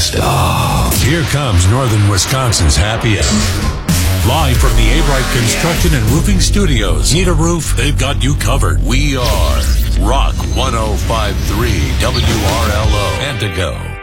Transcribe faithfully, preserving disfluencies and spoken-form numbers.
Stop. Here comes Northern Wisconsin's Happy Hour. Live from the A-Bright Construction and Roofing Studios. Need a roof? They've got you covered. We are Rock one oh five point three W R L O Antigo.